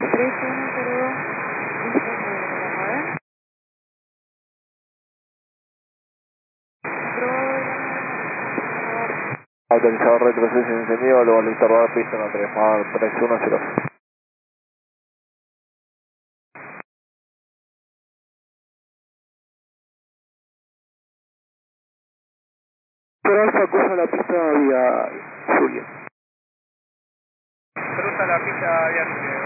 3102, listo, ¿eh? Autorizado retroceso encendido, luego al observador pista no 3, más 310. Pero Alfa cruza la pista vía Julia. Cruza la pista vía Julia.